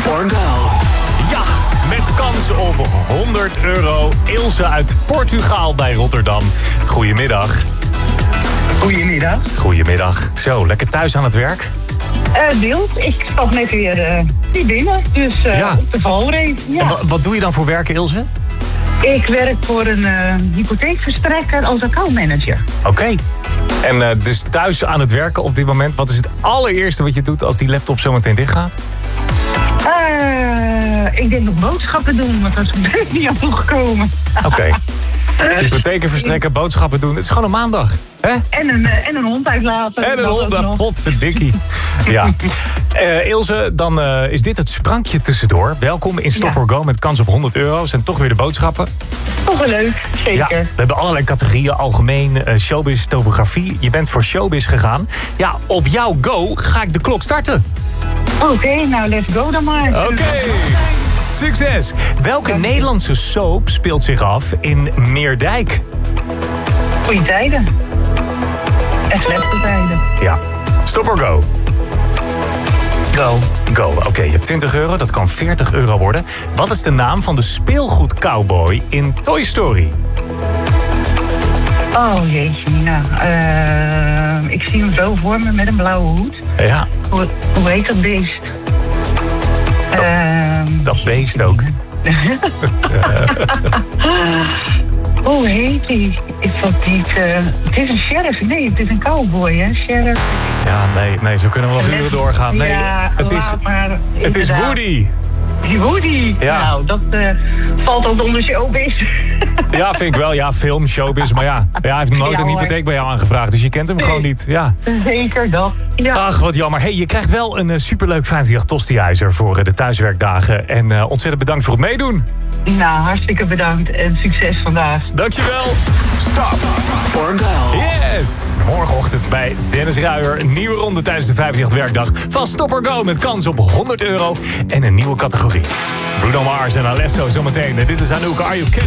or Go. Ja, met kans op €100. Ilse uit Portugal bij Rotterdam. Goedemiddag. Goedemiddag. Goedemiddag. Zo, lekker thuis aan het werk? Deels, ik stap net weer binnen, dus op de valreep. Ja. En wat doe je dan voor werk, Ilse? Ik werk voor een hypotheekverstrekker als accountmanager. Oké. En dus thuis aan het werken op dit moment. Wat is het allereerste wat je doet als die laptop zometeen dicht gaat? Ik denk nog boodschappen doen, want dat is niet aan toegekomen. Oké. Hypotheken verstrekken, boodschappen doen. Het is gewoon een maandag. Hè? En een hond uitlaten. En een hond, potverdikkie. Ja. Ilse, dan is dit het sprankje tussendoor. Welkom in Stop or Go met kans op €100. En toch weer de boodschappen. Toch wel leuk, zeker. Ja, we hebben allerlei categorieën. Algemeen, showbiz, topografie. Je bent voor showbiz gegaan. Ja, op jouw go ga ik de klok starten. Oké, nou let's go dan maar. Oké. Succes! Welke Nederlandse soap speelt zich af in Meerdijk? Goeie tijden. En slechte tijden. Ja. Stop or go? Go. Go. Oké, je hebt €20. Dat kan €40 worden. Wat is de naam van de speelgoedcowboy in Toy Story? Oh jeetje, nou. Ik zie hem zo voor me met een blauwe hoed. Ja. Hoe heet dat beest? Dat beest ook. Hoe heet die? Is dat niet... het is een sheriff. Nee, het is een cowboy, hè? Sheriff. Ja, nee, zo kunnen we nog uren doorgaan. Nee, ja, het is Woody. Woody? Ja. Nou, dat valt ook onder showbiz. Ja, vind ik wel. Ja, film, showbiz. Maar ja, hij heeft nooit een hypotheek bij jou aangevraagd. Dus je kent hem gewoon niet. Ja. Zeker dat. Ja. Ach, wat jammer. Hey, je krijgt wel een superleuk 50 tosti-ijzer voor de thuiswerkdagen. En ontzettend bedankt voor het meedoen. Nou, hartstikke bedankt en succes vandaag. Dankjewel. Stop or Go. Yes! Morgenochtend bij Dennis Ruijer. Een nieuwe ronde tijdens de 50 werkdag van Stop or Go met kans op €100 en een nieuwe categorie. Bruno Mars en Alesso zometeen. En dit is Anouk, Are You Kidding?